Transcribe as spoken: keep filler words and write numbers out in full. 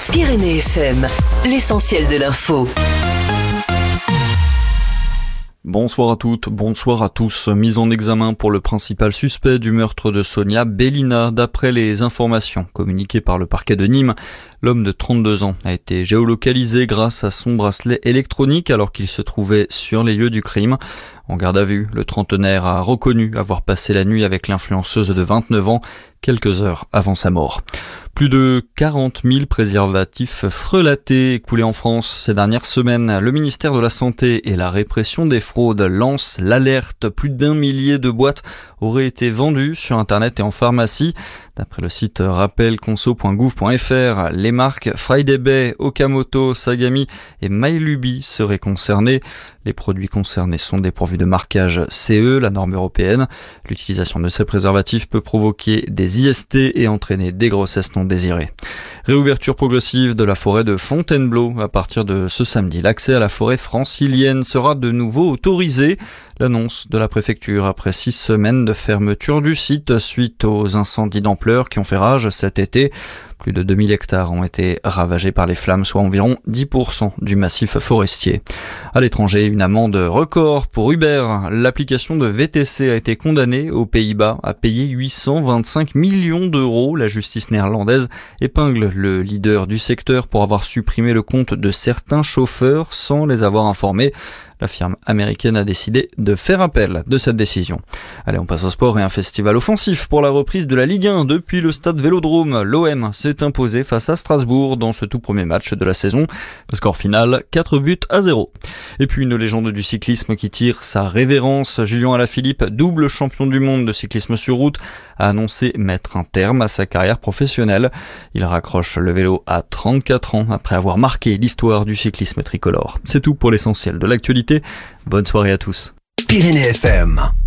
Pyrénées F M, l'essentiel de l'info. Bonsoir à toutes, bonsoir à tous. Mise en examen pour le principal suspect du meurtre de Sonia Bellina. D'après les informations communiquées par le parquet de Nîmes, l'homme de trente-deux ans a été géolocalisé grâce à son bracelet électronique alors qu'il se trouvait sur les lieux du crime. En garde à vue, le trentenaire a reconnu avoir passé la nuit avec l'influenceuse de vingt-neuf ans, quelques heures avant sa mort. Plus de quarante mille préservatifs frelatés écoulés en France ces dernières semaines. Le ministère de la Santé et la répression des fraudes lance l'alerte. Plus d'un millier de boîtes auraient été vendues sur Internet et en pharmacie. D'après le site rappel conso point gouv point f r, les marques Friday Bay, Okamoto, Sagami et Mylubi seraient concernées. Les produits concernés sont dépourvus de marquage C E, la norme européenne. L'utilisation de ces préservatifs peut provoquer des I S T et entraîner des grossesses non désirées. Réouverture progressive de la forêt de Fontainebleau. À partir de ce samedi, l'accès à la forêt francilienne sera de nouveau autorisé. L'annonce de la préfecture après six semaines de fermeture du site suite aux incendies d'ampleur qui ont fait rage cet été. Plus de deux mille hectares ont été ravagés par les flammes, soit environ dix pour cent du massif forestier. À l'étranger, une amende record pour Uber. L'application de V T C a été condamnée aux Pays-Bas à payer huit cent vingt-cinq millions d'euros. La justice néerlandaise épingle le leader du secteur pour avoir supprimé le compte de certains chauffeurs sans les avoir informés. La firme américaine a décidé de faire appel de cette décision. Allez, on passe au sport et un festival offensif pour la reprise de la Ligue un. Depuis le stade Vélodrome, l'O M s'est imposé face à Strasbourg dans ce tout premier match de la saison. Score final, quatre buts à zéro. Et puis une légende du cyclisme qui tire sa révérence. Julien Alaphilippe, double champion du monde de cyclisme sur route, a annoncé mettre un terme à sa carrière professionnelle. Il raccroche le vélo à trente-quatre ans après avoir marqué l'histoire du cyclisme tricolore. C'est tout pour l'essentiel de l'actualité. Bonne soirée à tous. Pyrénées F M.